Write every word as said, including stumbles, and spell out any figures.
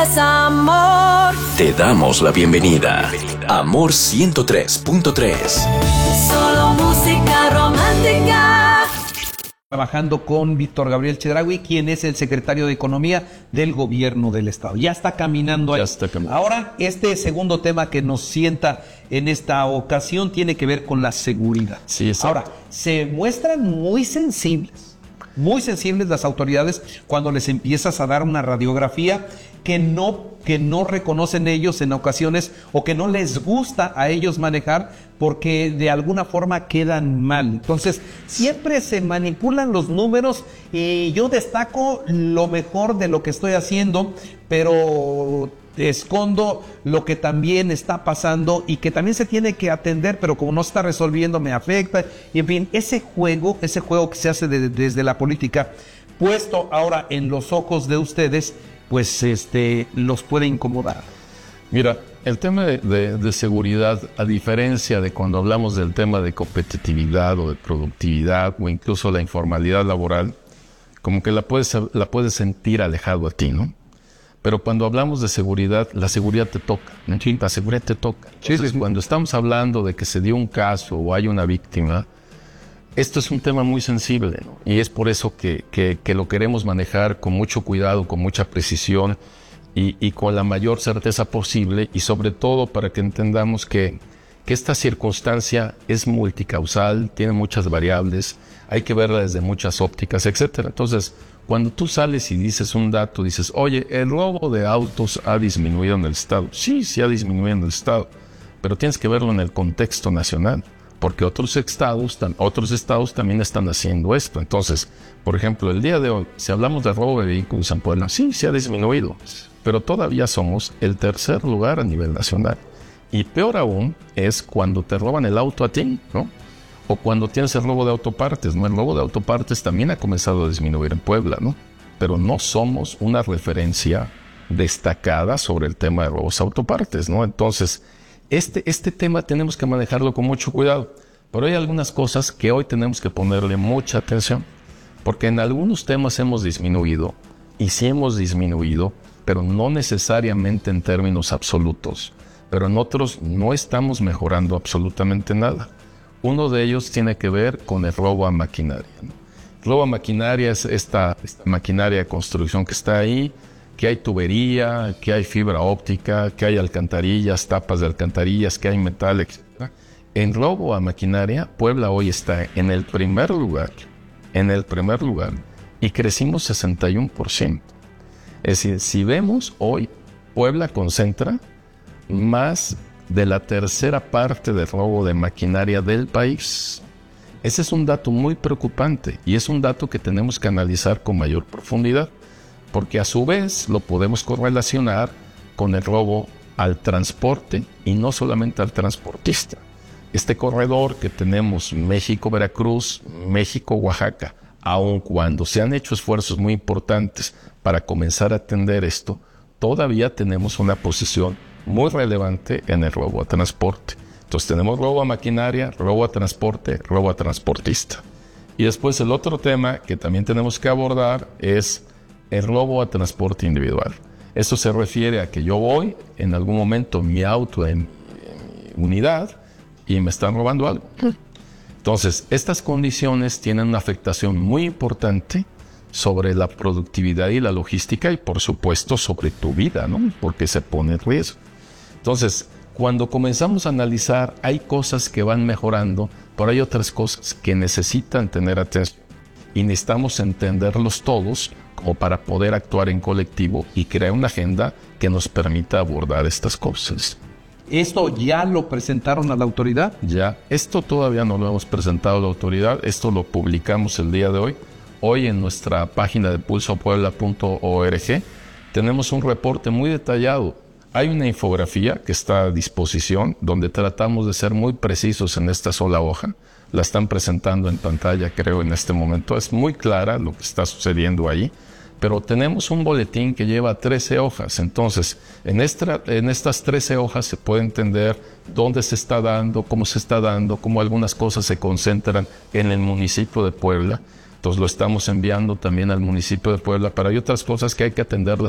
Es amor. Te damos la bienvenida. Amor ciento tres punto tres. Solo música romántica. Trabajando con Víctor Gabriel Chedraui, quien es el secretario de Economía del Gobierno del Estado. Ya está caminando ahí. Ya está caminando. Ahora, este segundo tema que nos sienta en esta ocasión tiene que ver con la seguridad. Sí, exacto. Ahora, se muestran muy sensibles, muy sensibles las autoridades cuando les empiezas a dar una radiografía que no, que no reconocen ellos en ocasiones o que no les gusta a ellos manejar porque de alguna forma quedan mal. Entonces, siempre se manipulan los números y yo destaco lo mejor de lo que estoy haciendo, pero escondo lo que también está pasando y que también se tiene que atender, pero como no está resolviendo me afecta. Y en fin, ese juego, ese juego que se hace de, desde la política, puesto ahora en los ojos de ustedes, pues este los puede incomodar. Mira, el tema de, de, de seguridad, a diferencia de cuando hablamos del tema de competitividad o de productividad o incluso la informalidad laboral, como que la puedes, la puedes sentir alejado a ti, ¿no? Pero cuando hablamos de seguridad, la seguridad te toca, ¿no? La seguridad te toca. Entonces, sí, sí, sí. Cuando estamos hablando de que se dio un caso o hay una víctima, esto es un tema muy sensible, ¿no? Y es por eso que, que, que lo queremos manejar con mucho cuidado, con mucha precisión y, y con la mayor certeza posible, y sobre todo para que entendamos que, que esta circunstancia es multicausal, tiene muchas variables, hay que verla desde muchas ópticas, etcétera. Entonces, cuando tú sales y dices un dato, dices, oye, el robo de autos ha disminuido en el Estado. Sí, sí ha disminuido en el Estado, pero tienes que verlo en el contexto nacional, porque otros estados, otros estados también están haciendo esto. Entonces, por ejemplo, el día de hoy, si hablamos de robo de vehículos en Puebla, sí, sí ha disminuido, pero todavía somos el tercer lugar a nivel nacional. Y peor aún es cuando te roban el auto a ti, ¿no? O cuando tienes el robo de autopartes, ¿no? El robo de autopartes también ha comenzado a disminuir en Puebla, ¿no? Pero no somos una referencia destacada sobre el tema de robos de autopartes, ¿no? Entonces, Este, este tema tenemos que manejarlo con mucho cuidado, pero hay algunas cosas que hoy tenemos que ponerle mucha atención, porque en algunos temas hemos disminuido, y sí hemos disminuido, pero no necesariamente en términos absolutos, pero en otros no estamos mejorando absolutamente nada. Uno de ellos tiene que ver con el robo a maquinaria, ¿no? El robo a maquinaria es esta, esta maquinaria de construcción que está ahí, que hay tubería, que hay fibra óptica, que hay alcantarillas, tapas de alcantarillas, que hay metal, etcétera. En robo a maquinaria, Puebla hoy está en el primer lugar, en el primer lugar, y crecimos sesenta y uno por ciento. Es decir, si vemos hoy, Puebla concentra más de la tercera parte del robo de maquinaria del país. Ese es un dato muy preocupante y es un dato que tenemos que analizar con mayor profundidad, porque a su vez lo podemos correlacionar con el robo al transporte y no solamente al transportista. Este corredor que tenemos México-Veracruz, México-Oaxaca, aun cuando se han hecho esfuerzos muy importantes para comenzar a atender esto, todavía tenemos una posición muy relevante en el robo a transporte. Entonces tenemos robo a maquinaria, robo a transporte, robo a transportista. Y después el otro tema que también tenemos que abordar es el robo a transporte individual. Eso se refiere a que yo voy en algún momento mi auto en, en mi unidad y me están robando algo. Entonces, estas condiciones tienen una afectación muy importante sobre la productividad y la logística y, por supuesto, sobre tu vida, ¿no? Porque se pone en riesgo. Entonces, cuando comenzamos a analizar, hay cosas que van mejorando, pero hay otras cosas que necesitan tener atención y necesitamos entenderlos todos como para poder actuar en colectivo y crear una agenda que nos permita abordar estas cosas. ¿Esto ya lo presentaron a la autoridad? Ya, esto todavía no lo hemos presentado a la autoridad, esto lo publicamos el día de hoy. Hoy en nuestra página de pulso puebla punto org tenemos un reporte muy detallado. Hay una infografía que está a disposición donde tratamos de ser muy precisos en esta sola hoja. La están presentando en pantalla, creo, en este momento. Es muy clara lo que está sucediendo ahí. Pero tenemos un boletín que lleva trece hojas. Entonces, en, esta, en estas trece hojas se puede entender dónde se está dando, cómo se está dando, cómo algunas cosas se concentran en el municipio de Puebla. Entonces lo estamos enviando también al municipio de Puebla, pero hay otras cosas que hay que atenderlas